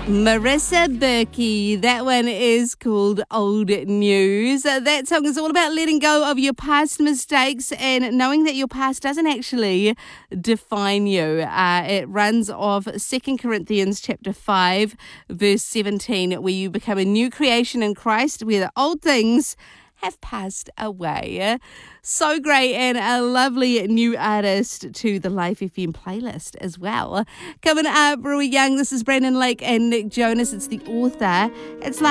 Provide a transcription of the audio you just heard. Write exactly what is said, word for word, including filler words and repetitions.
Marissa Berkey, that one is called Old News. Uh, That song is all about letting go of your past mistakes and knowing that your past doesn't actually define you. Uh, it runs off Second Corinthians chapter five, verse seventeen, where you become a new creation in Christ, where the old things have passed away. So great, and a lovely new artist to the Life F M playlist as well. Coming up, Rui Young, this is Brandon Lake and Nick Jonas. It's the author. It's like